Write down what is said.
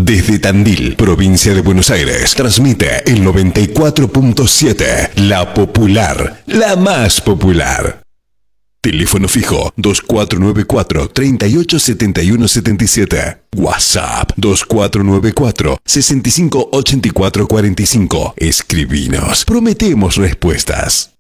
Desde Tandil, provincia de Buenos Aires, transmite el 94.7, La Popular, la más popular. Teléfono fijo 2494-387177. WhatsApp 2494-658445. Escribinos. Prometemos respuestas.